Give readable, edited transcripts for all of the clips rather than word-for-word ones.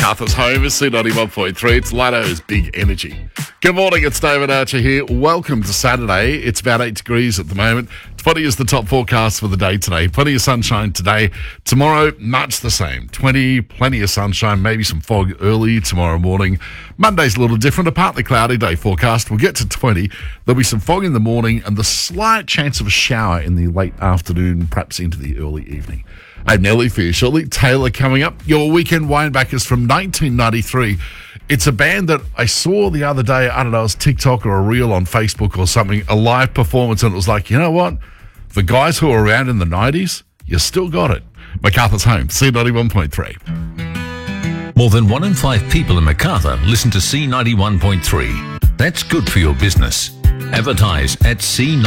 Macarthur's home is C91.3. It's Lano's Big Energy. Good morning, it's David Archer here. Welcome to Saturday. It's about 8 degrees at the moment. 20 is the top forecast for the day today. Plenty of sunshine today. Tomorrow, much the same. 20, plenty of sunshine, maybe some fog early tomorrow morning. Monday's a little different. A partly cloudy day forecast. We'll get to 20. There'll be some fog in the morning and the slight chance of a shower in the late afternoon, perhaps into the early evening. I'm Nelly for you shortly. Taylor coming up. Your weekend winebackers from 1993. It's a band that I saw the other day. I don't know, it was TikTok or a reel on Facebook or something, a live performance, and it was like, you know what? The guys who were around in the 90s, you still got it. Macarthur's home, C91.3. More than 1 in 5 people in Macarthur listen to C91.3. That's good for your business. Advertise at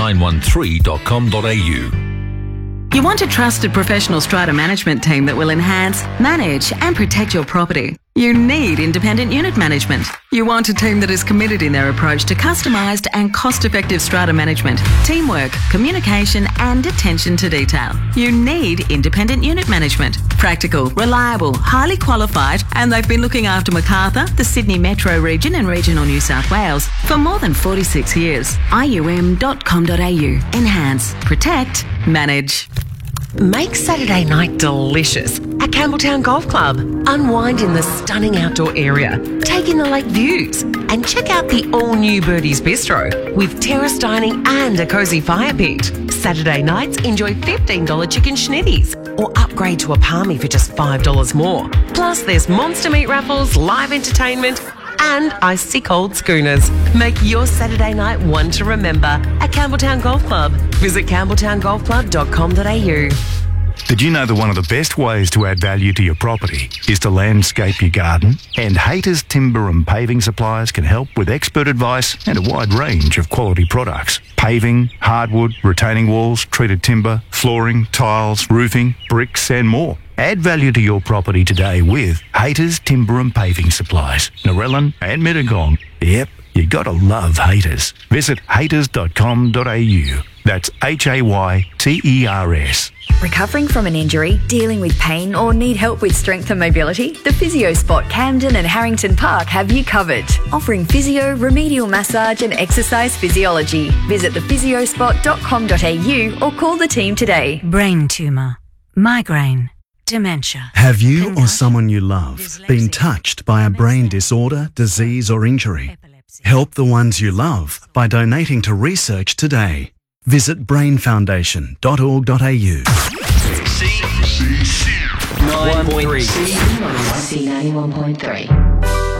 c913.com.au. You want a trusted professional strata management team that will enhance, manage and protect your property. You need independent unit management. You want a team that is committed in their approach to customised and cost-effective strata management, teamwork, communication and attention to detail. You need independent unit management. Practical, reliable, highly qualified, and they've been looking after Macarthur, the Sydney Metro region and regional New South Wales for more than 46 years. ium.com.au. Enhance, protect, manage. Make Saturday night delicious at Campbelltown Golf Club. Unwind in the stunning outdoor area, take in the lake views, and check out the all-new Birdie's Bistro with terrace dining and a cosy fire pit. Saturday nights, enjoy $15 chicken schnitties or upgrade to a palmy for just $5 more. Plus, there's monster meat raffles, live entertainment, and icy cold schooners. Make your Saturday night one to remember at Campbelltown Golf Club. Visit campbelltowngolfclub.com.au. Did you know that one of the best ways to add value to your property is to landscape your garden? And Haters Timber and Paving Suppliers can help with expert advice and a wide range of quality products. Paving, hardwood, retaining walls, treated timber, flooring, tiles, roofing, bricks and more. Add value to your property today with Haters Timber and Paving Supplies, Narellan and Mittagong. Yep, you gotta love Haters. Visit haters.com.au. That's HAYTERS. Recovering from an injury, dealing with pain or need help with strength and mobility? The PhysioSpot Camden and Harrington Park have you covered. Offering physio, remedial massage and exercise physiology. Visit thephysiospot.com.au or call the team today. Brain tumour, migraine, dementia. Have you or someone you love been touched by a brain disorder, disease or injury? Help the ones you love by donating to research today. Visit brainfoundation.org.au. C91.3. C91.3.